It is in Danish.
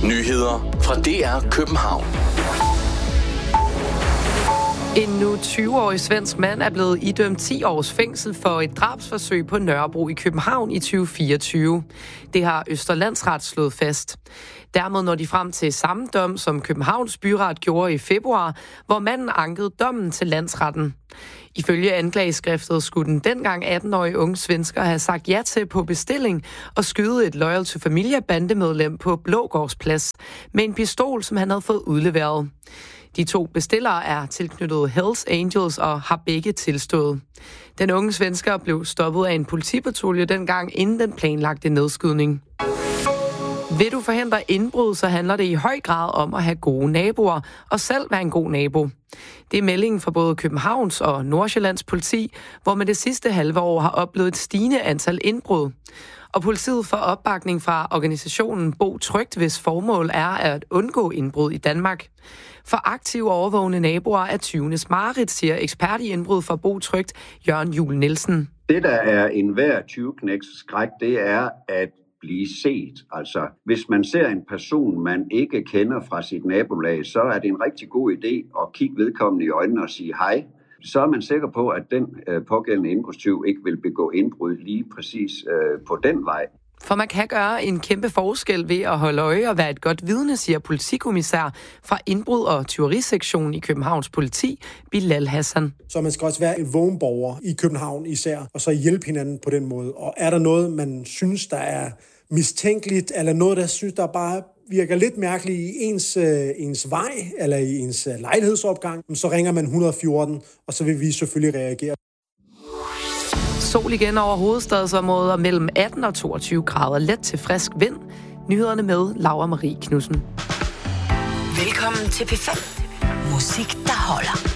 Nyheder fra DR København. En nu 20-årig svensk mand er blevet idømt 10 års fængsel for et drabsforsøg på Nørrebro i København i 2024. Det har Østre Landsret slået fast. Dermed når de frem til samme dom, som Københavns Byret gjorde i februar, hvor manden ankede dommen til landsretten. Ifølge anklageskriftet skulle den dengang 18-årige unge svensker have sagt ja til på bestilling og skyde et Loyal to Familia-bandemedlem på Blågårdsplads med en pistol, som han havde fået udleveret. De to bestillere er tilknyttet Hells Angels og har begge tilstået. Den unge svensker blev stoppet af en politipatrulje dengang inden den planlagte nedskydning. Vil du forhindre indbrud, så handler det i høj grad om at have gode naboer og selv være en god nabo. Det er meldingen fra både Københavns og Nordsjællands politi, hvor man det sidste halve år har oplevet et stigende antal indbrud. Og politiet får opbakning fra organisationen Bo Trygt, hvis formål er at undgå indbrud i Danmark. For aktive overvågne naboer er tyvenes mareridt, siger ekspert i indbrud for Bo Trygt, Jørgen Juhl Nielsen. Det, der er enhver tyveknæks skræk, det er at blive set. Altså, hvis man ser en person, man ikke kender fra sit nabolag, så er det en rigtig god idé at kigge vedkommende i øjnene og sige hej. Så er man sikker på, at den pågældende indbrudstyv ikke vil begå indbrud lige præcis på den vej. For man kan gøre en kæmpe forskel ved at holde øje og være et godt vidne, siger politikommissær fra indbrud- og tyverisektionen i Københavns politi, Bilal Hassan. Så man skal også være en vågen borger i København især, og så hjælpe hinanden på den måde. Og er der noget, man synes, der er mistænkeligt, eller noget, der synes, der bare virker lidt mærkeligt i ens vej, eller i ens lejlighedsopgang, så ringer man 114, og så vil vi selvfølgelig reagere. Sol igen over hovedstadsområder mellem 18 og 22 grader, let til frisk vind. Nyhederne med Laura Marie Knudsen. Velkommen til P5. Musik, der holder.